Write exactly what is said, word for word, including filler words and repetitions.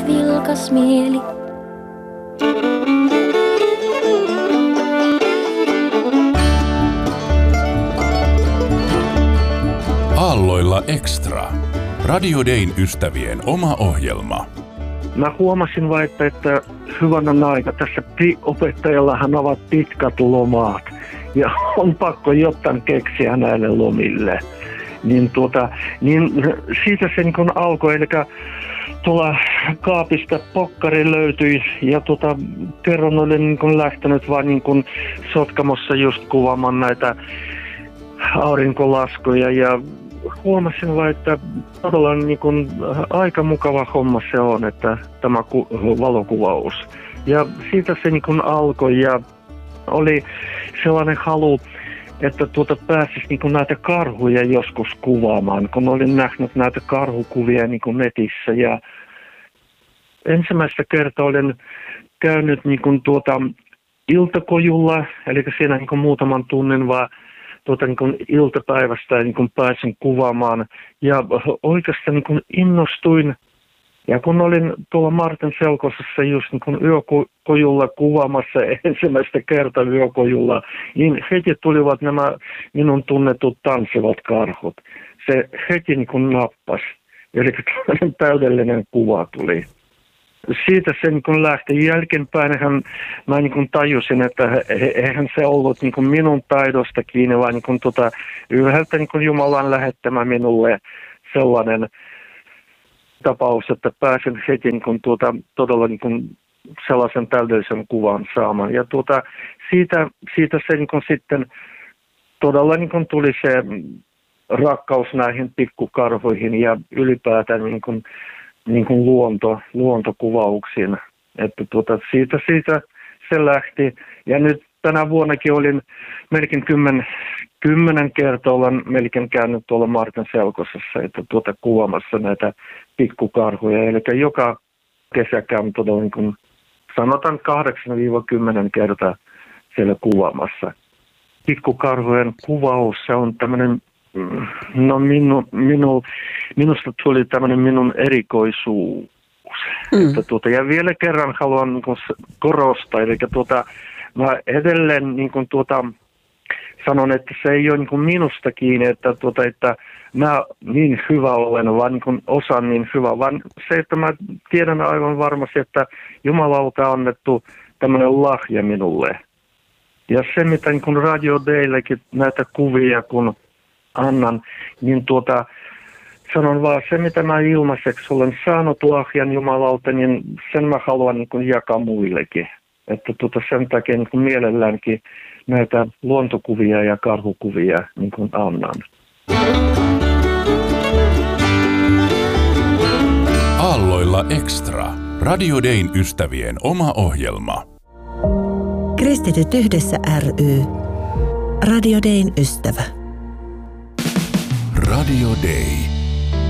vilkas mieli. Aalloilla Extra. Radio Dayn ystävien oma ohjelma. Mä huomasin vain, että, että hyvänen aika. Tässä opettajallahan ovat pitkät lomat ja on pakko jotain keksiä näille lomille. Niin, tuota, niin siitä se niin alkoi, eli tuolla kaapista pokkari löytyi ja tuota, kerran olin niin lähtenyt vaan niin Sotkamossa just kuvaamaan näitä aurinkolaskuja ja huomasin vain, että todella niin kuin aika mukava homma se on, että tämä ku- valokuvaus. Ja siitä se niin kuin alkoi ja oli sellainen halu, että tuota pääsisi niin kuin näitä karhuja joskus kuvaamaan, kun olin nähnyt näitä karhukuvia niin kuin netissä. Ja ensimmäistä kertaa olen käynyt niin kuin tuota iltakojulla, eli siinä niin kuin muutaman tunnin vaan tuota niin kuin iltapäivästä niin kuin pääsin kuvaamaan ja oikeastaan niin kuin innostuin. Ja kun olin tuolla Martin Selkosessa just niin kuin yökojulla kuvaamassa ensimmäistä kertaa yökojulla, niin heti tulivat nämä minun tunnetut tanssivat karhut. Se heti niin kuin nappasi. Eli täydellinen kuva tuli. Siitä se niin kun lähti. Jälkeenpäinhän mä niin kun tajusin, että eihän se ollut niin kun minun taidosta kiinni, vaan niin kun tota, yhdeltä niin kun Jumalan lähettämä minulle sellainen tapaus, että pääsin heti niin kun tuota, todella niin kun sellaisen täydellisen kuvan saamaan. Ja tuota, siitä, siitä se niin kun sitten todella niin kun tuli se rakkaus näihin pikkukarhuihin ja ylipäätään niin kun niin kuin luonto, luontokuvauksiin. Että tuota, siitä, siitä se lähti. Ja nyt tänä vuonnakin olin melkein kymmen, kymmenen kertaa olen melkein käynyt tuolla Martin Selkosessa, että tuota kuvaamassa näitä pikkukarhuja. Eli joka kesä käyn todella niin kuin sanotaan kahdeksan kymmenen kertaa siellä kuvaamassa. Pikkukarhujen kuvaus, se on tämmöinen No minu, minu, minusta tuli tämmöinen minun erikoisuus. Mm. Että tuota, ja vielä kerran haluan niin kuin korostaa, eli tuota, mä edelleen niin kuin tuota, sanon, että se ei ole niin kuin minusta kiinni, että, tuota, että mä niin hyvä olen, vaan niin kuin osaan niin hyvä, vaan se, että mä tiedän aivan varmasti, että Jumalalta on annettu tämmöinen lahja minulle. Ja se, mitä niin kuin Radio Dayllekin näitä kuvia, kun annan, niin tuota, sanon vaan se, mitä mä ilmaiseksi olen saanut lahjan Jumalalta, niin sen mä haluan niin kuin jakaa muillekin. Että tuota, sen takia niin kuin mielelläänkin näitä luontokuvia ja karhukuvia niin kuin annan. Aalloilla Extra. Radio Dayn ystävien oma ohjelma. Kristityt yhdessä ry. Radio Dayn ystävä. Radio Day.